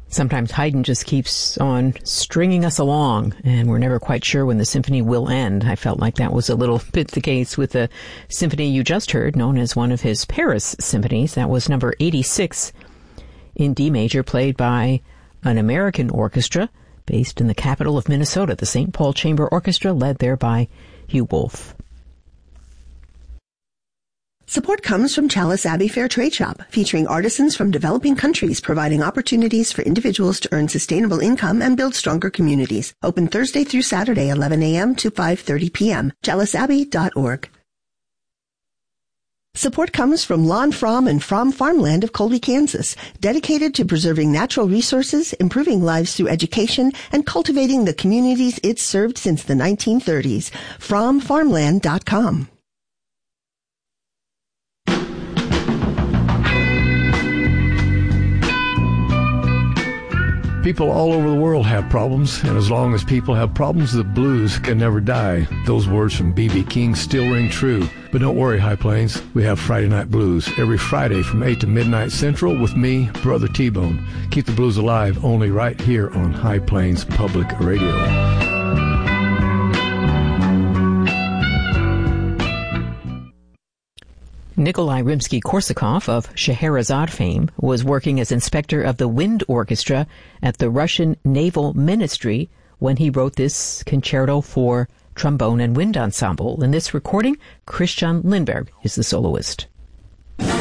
Sometimes Haydn just keeps on stringing us along, and we're never quite sure when the symphony will end. I felt like that was a little bit the case with the symphony you just heard, known as one of his Paris symphonies. That was number 86 in D major, played by an American orchestra based in the capital of Minnesota, the St. Paul Chamber Orchestra, led there by Hugh Wolf. Support comes from Chalice Abbey Fair Trade Shop, featuring artisans from developing countries, providing opportunities for individuals to earn sustainable income and build stronger communities. Open Thursday through Saturday, 11 a.m. to 5:30 p.m. chaliceabbey.org. Support comes from Lon Fromm and Fromm Farmland of Colby, Kansas, dedicated to preserving natural resources, improving lives through education, and cultivating the communities it's served since the 1930s. FrommFarmland.com. People all over the world have problems, and as long as people have problems, the blues can never die. Those words from B.B. King still ring true. But don't worry, High Plains, we have Friday Night Blues every Friday from 8 to midnight Central with me, Brother T-Bone. Keep the blues alive only right here on High Plains Public Radio. Nikolai Rimsky-Korsakov of Scheherazade fame was working as inspector of the wind orchestra at the Russian Naval Ministry when he wrote this concerto for trombone and wind ensemble. In this recording, Christian Lindberg is the soloist.